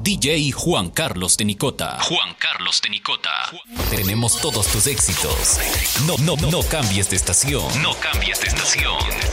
DJ Juan Carlos Tenicota. Juan Carlos Tenicota. Tenemos todos tus éxitos. No cambies de estación. No cambies de estación.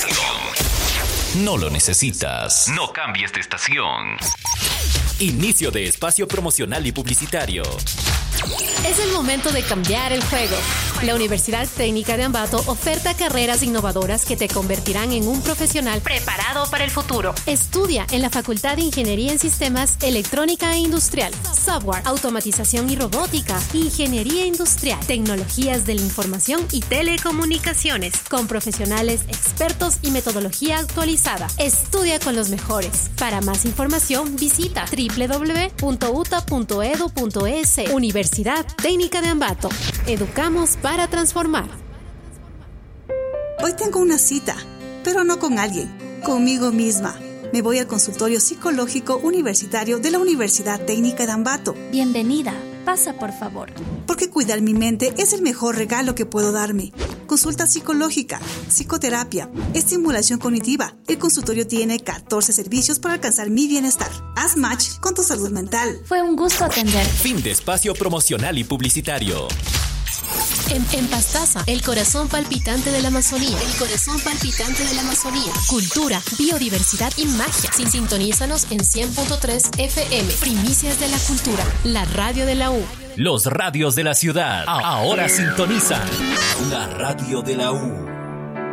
No lo necesitas. No cambies de estación. Inicio de espacio promocional y publicitario. Es el momento de cambiar el juego. La Universidad Técnica de Ambato oferta carreras innovadoras que te convertirán en un profesional preparado para el futuro. Estudia en la Facultad de Ingeniería en Sistemas, Electrónica e Industrial, Software, Automatización y Robótica, Ingeniería Industrial, Tecnologías de la Información y Telecomunicaciones, con profesionales expertos y metodología actualizada. Estudia con los mejores. Para más información, visita www.uta.edu.es. Universidad Técnica de Ambato. Educamos para transformar. Hoy tengo una cita, pero no con alguien, conmigo misma. Me voy al consultorio psicológico universitario de la Universidad Técnica de Ambato. Bienvenida. Pasa, por favor. Porque cuidar mi mente es el mejor regalo que puedo darme. Consulta psicológica, psicoterapia, estimulación cognitiva. El consultorio tiene 14 servicios para alcanzar mi bienestar. Haz match con tu salud mental. Fue un gusto atender. Fin de espacio promocional y publicitario. En Pastaza, el corazón palpitante de la Amazonía. El corazón palpitante de la Amazonía. Cultura, biodiversidad y magia. Sintonízanos en 100.3 FM. Primicias de la cultura. La radio de la U. Los radios de la ciudad. Ahora sintonizan. La radio de la U.